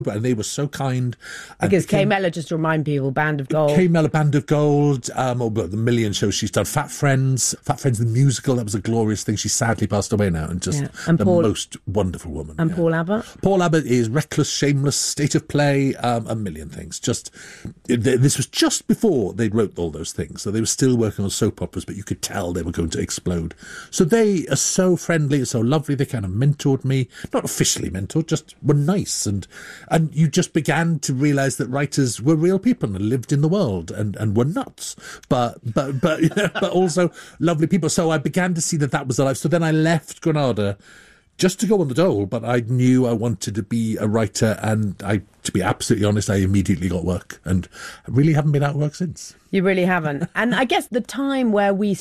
And they were so kind. Because Kay Mellor, just to remind people, Band of Gold. Kay Mellor, Band of Gold, the million shows she's done. Fat Friends, the musical, that was a glorious thing. She sadly passed away now, and just most wonderful woman. And Paul Abbott? Paul Abbott is Reckless, Shameless, State of Play, a million things. This was just before they wrote all those things, so they were still working on soap operas, but you could tell they were going to explode. So they are so friendly, so lovely. They kind of mentored me, not officially mentored, just were nice, and you just began to realise that writers were real people and lived in the world and were nuts, but also lovely people. So I began to see that was the life. So then I left Granada just to go on the dole, but I knew I wanted to be a writer, and to be absolutely honest, I immediately got work, and I really haven't been out of work since. You really haven't. And I guess the time where we,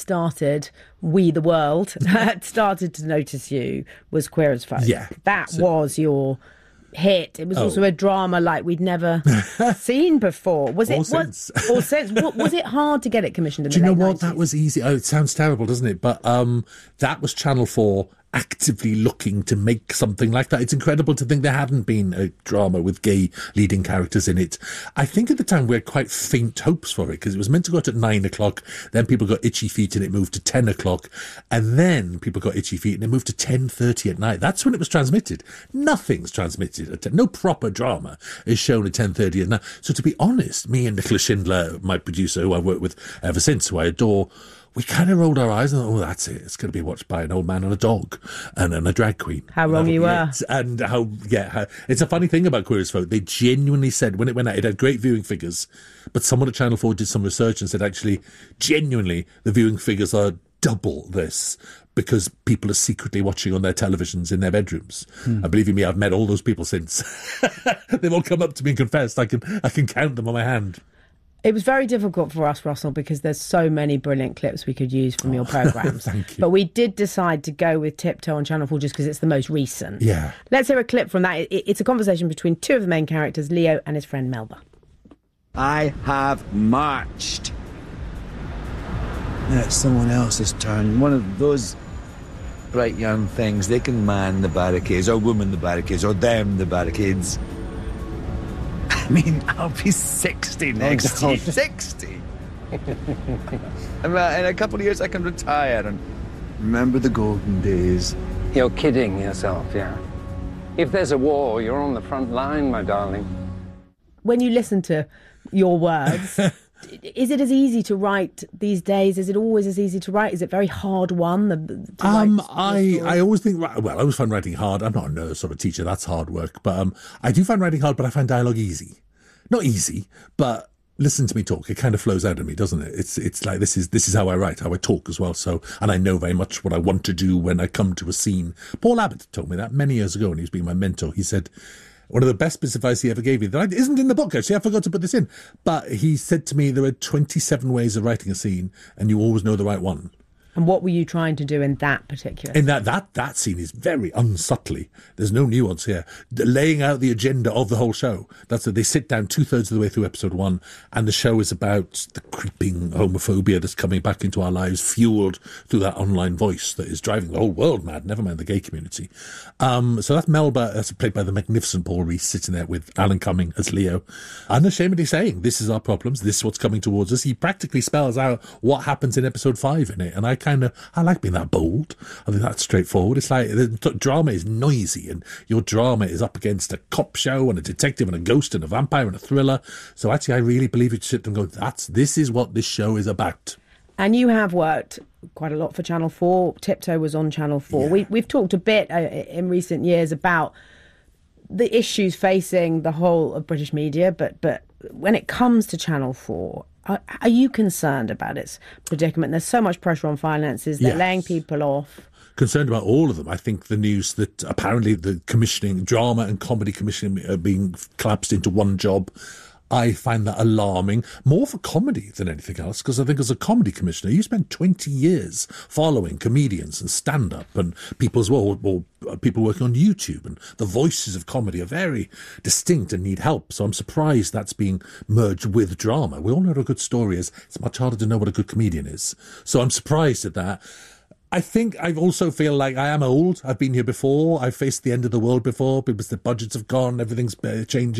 the world, started to notice you was Queer as Folk. Yeah. That was your hit. It was also a drama like we'd never seen before. Was it since. Was it hard to get it commissioned in Do the you late know what? 90s? That was easy. It sounds terrible, doesn't it? But that was Channel 4 actively looking to make something like that. It's incredible to think there hadn't been a drama with gay leading characters in it. I think at the time we had quite faint hopes for it, because it was meant to go out at 9 o'clock, then people got itchy feet and it moved to 10 o'clock, and then people got itchy feet and it moved to 10:30 at night. That's when it was transmitted. Nothing's transmitted at 10. No proper drama is shown at 10:30 at night. So to be honest, me and Nicola Schindler, my producer, who I've worked with ever since, who I adore, we kind of rolled our eyes and thought, that's it. It's going to be watched by an old man and a dog and a drag queen. How wrong you were. And it's a funny thing about Queer as Folk. They genuinely said, when it went out, it had great viewing figures, but someone at Channel 4 did some research and said, actually, genuinely, the viewing figures are double this, because people are secretly watching on their televisions in their bedrooms. And believe me, I've met all those people since. They've all come up to me and confessed. I can count them on my hand. It was very difficult for us, Russell, because there's so many brilliant clips we could use from your programmes. Thank you. But we did decide to go with Tiptoe on Channel 4 just because it's the most recent. Yeah. Let's hear a clip from that. It's a conversation between two of the main characters, Leo and his friend Melba. I have marched. Now it's someone else's turn. One of those bright young things. They can man the barricades, or woman the barricades, or them the barricades. I mean, I'll be 60 next year. 60! In a couple of years I can retire and remember the golden days. You're kidding yourself, yeah. If there's a war, you're on the front line, my darling. When you listen to your words, is it as easy to write these days? Is it always as easy to write? Is it very hard won? I always think, I always find writing hard. I'm not a nurse or a teacher, that's hard work. But I do find writing hard, but I find dialogue easy. Not easy, but listen to me talk. It kind of flows out of me, doesn't it? It's like this is how I write, how I talk as well. So, and I know very much what I want to do when I come to a scene. Paul Abbott told me that many years ago when he was being my mentor. He said, one of the best bits of advice he ever gave me, that isn't in the book, actually, I forgot to put this in, but he said to me, there are 27 ways of writing a scene, and you always know the right one. And what were you trying to do in that particular scene? In that scene is very unsubtly. There's no nuance here. Laying out the agenda of the whole show. That's it. They sit down 2/3 of the way through episode 1, and the show is about the creeping homophobia that's coming back into our lives, fueled through that online voice that is driving the whole world mad, never mind the gay community. So that's Melba, that's played by the magnificent Paul Rees, sitting there with Alan Cumming as Leo, unashamedly saying, this is our problems, this is what's coming towards us. He practically spells out what happens in episode 5 in it, and I like being that bold. I think that's straightforward. It's like the drama is noisy, and your drama is up against a cop show and a detective and a ghost and a vampire and a thriller. So actually, I really believe you sit and go, this is what this show is about. And you have worked quite a lot for Channel 4. Tiptoe was on Channel 4. Yeah. We've talked a bit in recent years about the issues facing the whole of British media, but when it comes to Channel 4, are you concerned about its predicament? There's so much pressure on finances. They're laying people off. Concerned about all of them. I think the news that apparently the commissioning, drama and comedy commissioning are being collapsed into one job, I find that alarming, more for comedy than anything else, because I think as a comedy commissioner, you spend 20 years following comedians and stand-up and people as well, or people working on YouTube, and the voices of comedy are very distinct and need help. So I'm surprised that's being merged with drama. We all know what a good story is. It's much harder to know what a good comedian is. So I'm surprised at that. I think I also feel like I am old. I've been here before. I've faced the end of the world before because the budgets have gone, everything's changing.